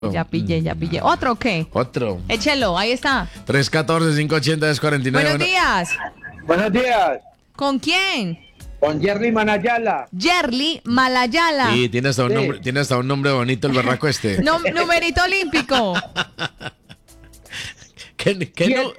Ya pillé. ¿Otro o qué? Otro. Échelo, ahí está. 314-580-1049. Buenos días. Buenos días, ¿Con quién? con Jerry Manayala. Yerli Malayala. Sí, tiene hasta un Sí. nombre, tiene hasta un nombre bonito el berraco este. Numerito olímpico. ¿Qué no?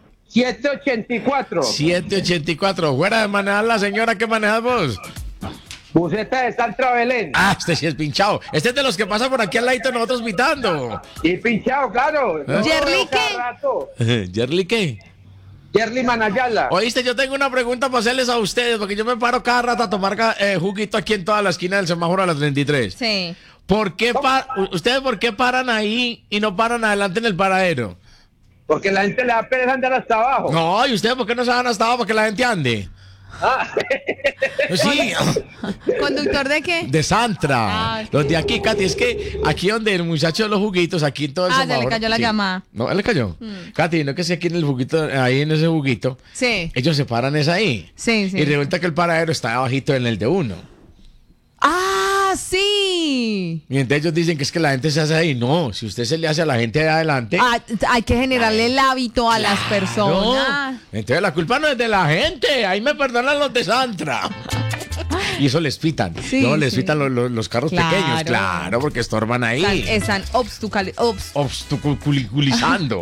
784. 784. Fuera de manejar la señora que manejas vos. Buceta de Santra Belén. Ah, este sí es pinchado. Este es de los que pasa por aquí al ladito de nosotros pitando. Y pinchado, claro. No lo ¿Yerly veo cada qué? rato. ¿Yerli qué? Jerry Manayala. Oíste, yo tengo una pregunta para hacerles a ustedes, porque yo me paro cada rato a tomar juguito aquí en toda la esquina del semáforo a las 33. Sí. ¿Ustedes por qué paran ahí y no paran adelante en el paradero? Porque la gente le da pereza andar hasta abajo. No, ¿y ustedes por qué no se van hasta abajo para que la gente ande? Ah, Sí, ¿Conductor de qué? de Santra. Ay. Los de aquí, Katy, es que aquí donde el muchacho de los juguitos, aquí en todo el Ah, ya le semáforo, cayó la sí. llamada. No, él le cayó. Katy, no que sé aquí en el juguito, ahí en ese juguito, Sí. ellos se paran es ahí. Sí. Y resulta que el paradero está abajito en el de uno. Ah, sí. Y entonces ellos dicen que es que la gente se hace ahí. No, si usted se le hace a la gente de adelante. Ah, hay que generarle el hábito a las personas. No. Entonces la culpa no es de la gente. Ahí me perdonan los de Santra. Y eso les pitan. Sí, no, les sí. pitan los carros Claro. pequeños. Claro, porque estorban ahí. Están Obstaculizando.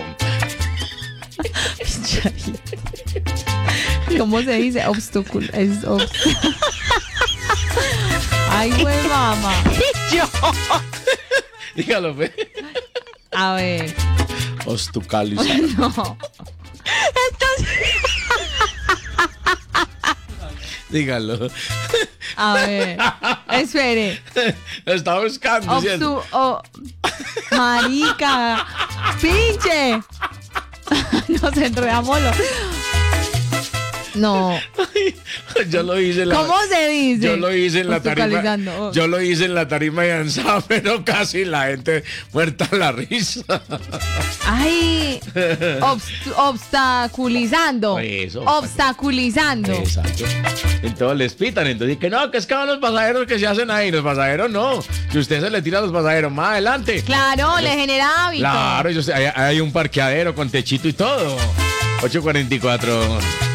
¿Cómo se dice? Ay, güey, mamá. Dígalo, fe. A ver. Obstaculizando. No. Dígalo. A ver. Espere. Lo está buscando, ¿cierto? Marica. Pinche. Nos enredamos. No. Yo lo hice en la... ¿Cómo se dice? Yo lo hice en la tarima. Obstaculizando. Yo lo hice en la tarima de Ansá, pero casi la gente muerta a la risa. Ay. Obstaculizando. Eso. Obstaculizando. Exacto. Entonces les pitan. Entonces que no, que es que van los pasajeros que se hacen ahí. Los pasajeros no. Si usted se le tira a los pasajeros más adelante. Claro, le genera hábito. Claro, hay un parqueadero con techito y todo. 8:44.